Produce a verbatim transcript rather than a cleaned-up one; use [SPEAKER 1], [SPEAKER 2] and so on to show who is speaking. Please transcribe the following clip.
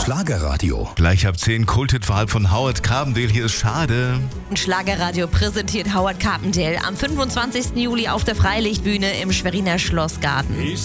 [SPEAKER 1] Schlagerradio.
[SPEAKER 2] Gleich ab zehn Kulthit-Wahl von Howard Carpendale. Hier ist Schade.
[SPEAKER 3] Schlagerradio präsentiert Howard Carpendale am fünfundzwanzigsten Juli auf der Freilichtbühne im Schweriner Schlossgarten.